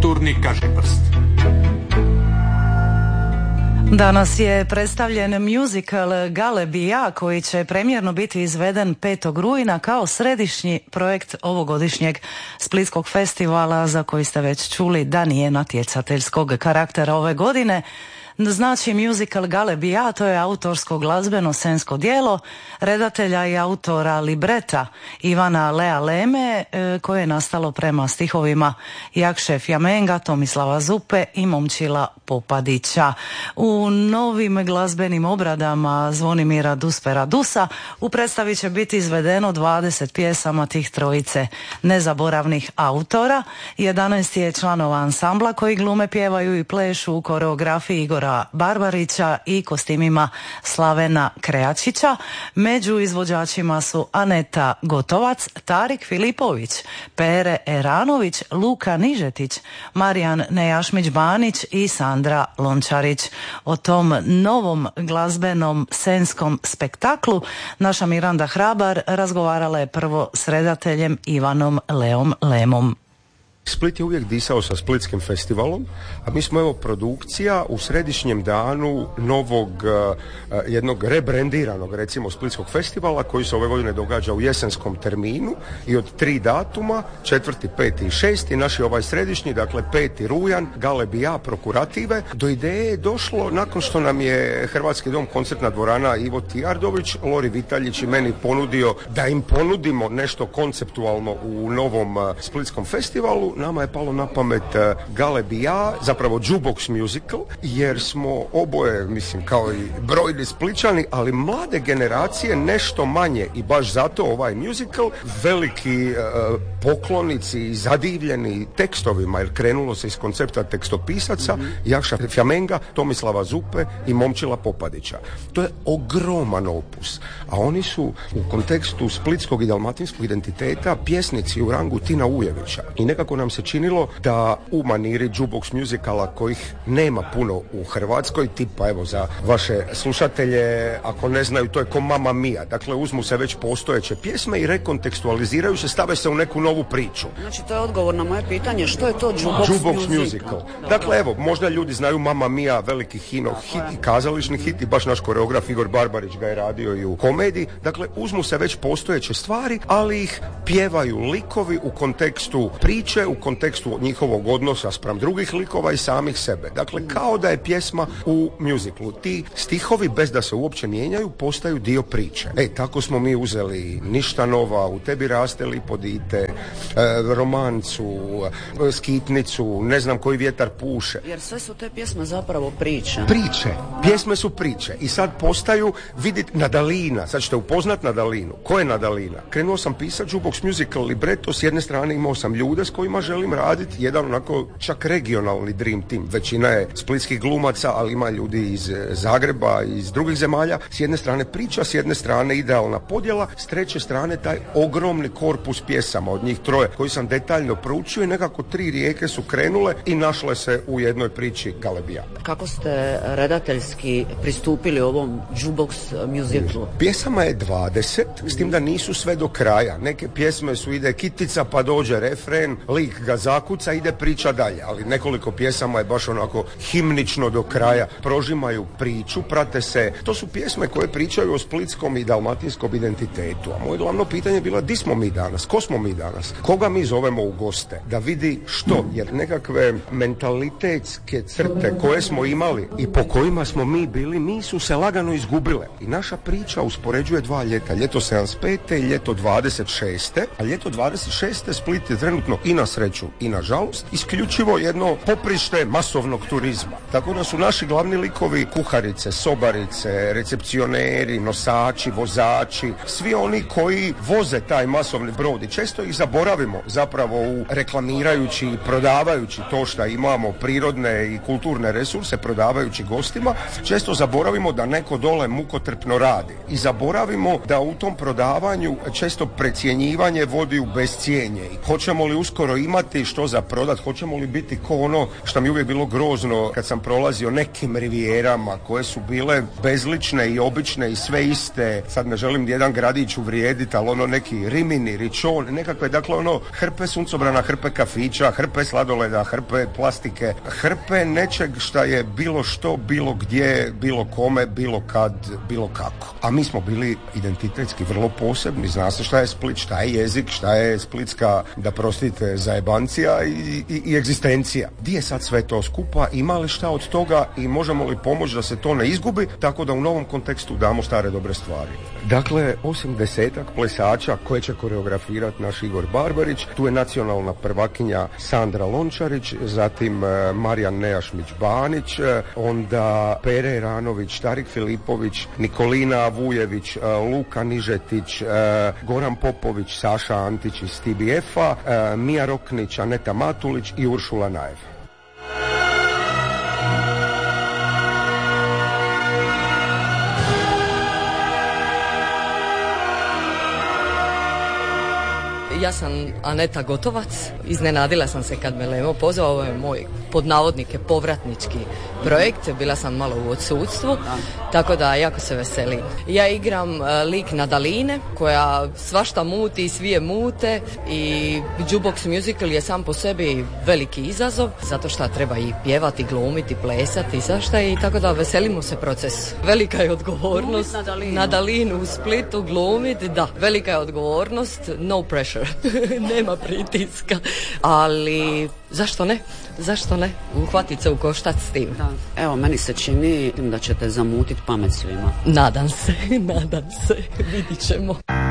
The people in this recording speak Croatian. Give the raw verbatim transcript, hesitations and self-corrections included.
kulturni kažiprst. Danas je predstavljen musical Galeb i ja, koji će premijerno biti izveden petog rujna kao središnji projekt ovogodišnjeg Splitskog festivala, za koji ste već čuli da nije natjecateljskog karaktera ove godine. Znači, musical Galeb i ja, to je autorsko glazbeno scensko djelo redatelja i autora libreta Ivana Lea Leme, koje je nastalo prema stihovima Jakše Fjamenga, Tomislava Zupe i Momčila Popadića. U novim glazbenim obradama Zvonimira Duspera Dusa u predstavi će biti izvedeno dvadeset pjesama tih trojice nezaboravnih autora. jedanaest je članova ansambla koji glume, pjevaju i plešu u koreografiji Igora Barbarića i kostimima Slavena Krejačića. Među izvođačima su Aneta Gotovac, Tarik Filipović, Pere Eranović, Luka Nižetić, Marijan Nejašmić-Banić i Sandra Lončarić. O tom novom glazbenom scenskom spektaklu naša Miranda Hrabar razgovarala je prvo s redateljem Ivanom Leom Lemom. Split je uvijek disao sa Splitskim festivalom, a mi smo evo produkcija u središnjem danu novog, uh, jednog rebrandiranog, recimo, Splitskog festivala, koji se ove godine događa u jesenskom terminu i od tri datuma, četvrti, peti i šesti, naš je ovaj središnji, dakle peti rujan, Galeb i ja, prokurative. Do ideje je došlo nakon što nam je Hrvatski dom, koncertna dvorana Ivo Tijardović, Lori Vitaljić i meni ponudio da im ponudimo nešto konceptualno u novom uh, Splitskom festivalu. Nama je palo na pamet uh, Galeb i ja, zapravo jukebox musical, jer smo oboje, mislim, kao i brojni Spličani, ali mlade generacije nešto manje, i baš zato ovaj musical, veliki uh, poklonici i zadivljeni tekstovima, jer krenulo se iz koncepta tekstopisaca mm-hmm. Jakša Fjamenga, Tomislava Zupe i Momčila Popadića. To je ogroman opus, a oni su u kontekstu splitskog i dalmatinskog identiteta pjesnici u rangu Tina Ujevića. I nekako nam se činilo da u maniri jukebox musicala, kojih nema puno u Hrvatskoj, tipa, evo, za vaše slušatelje, ako ne znaju, to je ko Mamma Mia. Dakle, uzmu se već postojeće pjesme i rekontekstualiziraju se, stave se u neku novu priču. Znači, to je odgovor na moje pitanje, što je to jukebox, jukebox musical? musical. Dakle, evo, možda ljudi znaju Mamma Mia, veliki hino, hit i kazališni hit, i baš naš koreograf Igor Barbarić ga je radio i u komediji. Dakle, uzmu se već postojeće stvari, ali ih pjevaju likovi u kontekstu priče, u kontekstu njihovog odnosa spram drugih likova i samih sebe. Dakle, kao da je pjesma u muziklu. Ti stihovi, bez da se uopće mijenjaju, postaju dio priče. E, tako smo mi uzeli Ništa nova, U tebi raste lipo dite, e, Romancu, e, Skitnicu, Ne znam koji vjetar puše. Jer sve su te pjesme zapravo priče. Priče. Pjesme su priče. I sad postaju, vidite, Nadalina. Sad ćete upoznat Nadalinu. Ko je Nadalina? Krenuo sam pisati jukebox musical libreto. S jedne strane imao sam ljude s kojima želim raditi, jedan onako čak regionalni dream team. Većina je splitskih glumaca, ali ima ljudi iz Zagreba, iz drugih zemalja. S jedne strane priča, s jedne strane idealna podjela, s treće strane taj ogromni korpus pjesama, od njih troje, koji sam detaljno proučio, i nekako tri rijeke su krenule i našle se u jednoj priči Galeb i ja. Kako ste redateljski pristupili ovom jukebox musiclu? Pjesama je dvadeset, s tim da nisu sve do kraja. Neke pjesme su, ide kitica pa dođe refren, lik ga zakuca, ide priča dalje, ali nekoliko pjesama je baš onako himnično do kraja, prožimaju priču, prate se. To su pjesme koje pričaju o splitskom i dalmatinskom identitetu. A moje glavno pitanje je bilo, di smo mi danas, ko smo mi danas, koga mi zovemo u goste, da vidi što, jer nekakve mentalitetske crte koje smo imali i po kojima smo mi bili, mi su se lagano izgubile. I naša priča uspoređuje dva ljeta, ljeto sedamdeset pete i ljeto dvadeset šeste, a ljeto dvadeset šeste Split je trenutno, i na sreću i na žalost, isključivo jedno poprište masovnog turizma. Tako da su naši glavni likovi kuharice, sobarice, recepcioneri, nosači, vozači, svi oni koji voze taj masovni brod, i često ih zaboravimo zapravo u reklamirajući i prodavajući to što imamo, prirodne i kulturne resurse, prodavajući gostima, često zaboravimo da neko dole mukotrpno radi. I zaboravimo da u tom prodavanju često precjenjivanje vodi u bescijenje. I hoćemo li uskoro imati imati, što za prodat, hoćemo li biti ko ono što mi uvijek bilo grozno kad sam prolazio nekim rivijerama koje su bile bezlične i obične i sve iste, sad ne želim jedan gradić uvrijediti, ali ono neki Rimini, Ričon, nekakve, dakle ono hrpe suncobrana, hrpe kafića, hrpe sladoleda, hrpe plastike, hrpe nečeg šta je bilo što, bilo gdje, bilo kome, bilo kad, bilo kako. A mi smo bili identitetski vrlo posebni, zna se šta je Split, šta je jezik, šta je splitska, da prostite, zajebancija i, i, i egzistencija. Gdje je sad sve to skupa, ima li šta od toga i možemo li pomoći da se to ne izgubi, tako da u novom kontekstu damo stare dobre stvari. Dakle, osim desetak plesača koje će koreografirati naš Igor Barbarić, tu je nacionalna prvakinja Sandra Lončarić, zatim e, Marijan Nejašmić-Banić, e, onda Pere Iranović, Tarik Filipović, Nikolina Vujević, e, Luka Nižetić, e, Goran Popović, Saša Antić iz T B F-a, e, Mija Roknić, Aneta Matulić i Uršula Najev. Ja sam Aneta Gotovac, iznenadila sam se kad me Lemo pozvao, ovo je moj pod navodnike povratnički projekt, bila sam malo u odsudstvu, tako da jako se veselim. Ja igram uh, lik Nadaline koja svašta muti i svi je mute i jukebox musical je sam po sebi veliki izazov, zato što treba i pjevati, glumiti, plesati i svašta i tako da veselimo se proces. Velika je odgovornost, Nadalinu. Nadalinu u Splitu glumiti, da, velika je odgovornost, no pressure. Nema pritiska, ali zašto ne? Zašto ne? Uhvatit se u koštac s tim. Da. Evo, meni se čini da ćete zamutiti pamet svima. Nadam se, nadam se, vidit ćemo.